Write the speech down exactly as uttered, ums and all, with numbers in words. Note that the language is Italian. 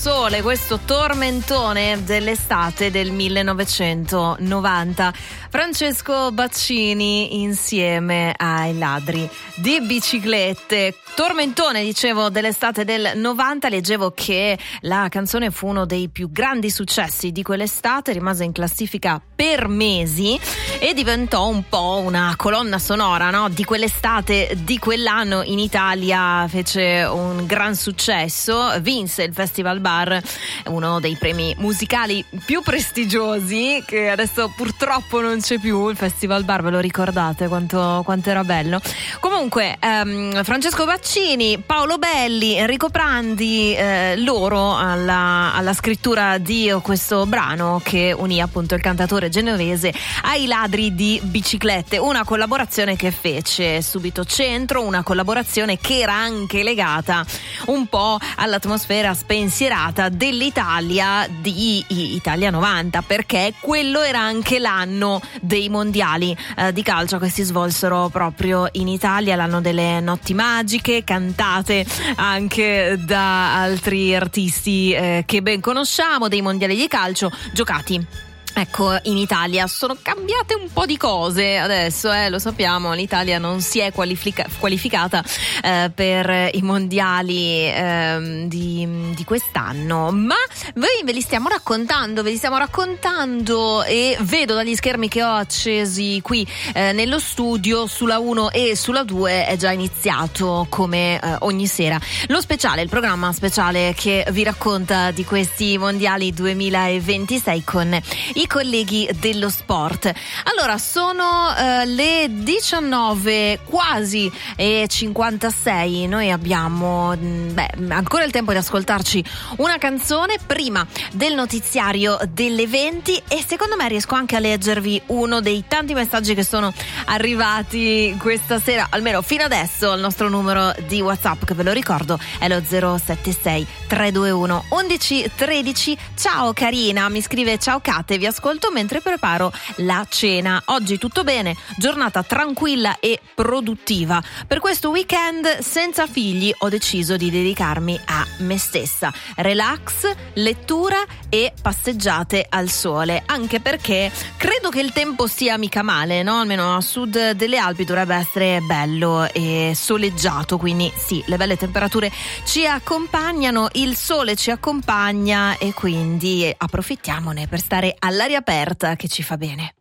Sole, questo tormentone dell'estate del millenovecentonovanta. Francesco Baccini insieme ai Ladri di Biciclette. Tormentone, dicevo, dell'estate del novanta. Leggevo che la canzone fu uno dei più grandi successi di quell'estate, rimase in classifica per mesi e diventò un po' una colonna sonora, no? Di quell'estate, di quell'anno. In Italia fece un gran successo, vinse il Festival Bar, uno dei premi musicali più prestigiosi, che adesso purtroppo non c'è più. Il Festival Bar, ve lo ricordate quanto, quanto era bello? Comunque ehm, Francesco Baccini, Paolo Belli, Enrico Prandi, eh, loro alla, alla scrittura di questo brano che unì appunto il cantatore genovese ai Ladri di Biciclette, una collaborazione che fece subito centro, una collaborazione che era anche legata un po' all'atmosfera spensierata dell'Italia di Italia novanta, perché quello era anche l'anno dei mondiali eh, di calcio che si svolsero proprio in Italia, l'anno delle notti magiche, cantate anche da altri artisti eh, che ben conosciamo, dei mondiali di calcio giocati. Ecco, in Italia sono cambiate un po' di cose adesso, eh, lo sappiamo, l'Italia non si è qualifica- qualificata eh, per i mondiali eh, di, di quest'anno, ma noi ve li stiamo raccontando, ve li stiamo raccontando e vedo dagli schermi che ho accesi qui eh, nello studio, sulla uno e sulla due è già iniziato come eh, ogni sera lo speciale, il programma speciale che vi racconta di questi mondiali duemilaventisei con i colleghi dello sport. Allora, sono uh, le diciannove quasi e cinquantasei. Noi abbiamo beh, ancora il tempo di ascoltarci una canzone prima del notiziario delle venti e secondo me riesco anche a leggervi uno dei tanti messaggi che sono arrivati questa sera, almeno fino adesso. Il nostro numero di WhatsApp, che ve lo ricordo, è lo zero sette sei tre due uno uno uno uno tre. Ciao Carina, mi scrive: ciao Kate, vi ascolto mentre preparo la cena. Oggi tutto bene, giornata tranquilla e produttiva. Per questo weekend senza figli ho deciso di dedicarmi a me stessa. Relax, lettura e passeggiate al sole, anche perché credo che il tempo sia mica male, no? Almeno a sud delle Alpi dovrebbe essere bello e soleggiato, quindi sì, le belle temperature ci accompagnano, il sole ci accompagna e quindi approfittiamone per stare all'aria aperta, che ci fa bene.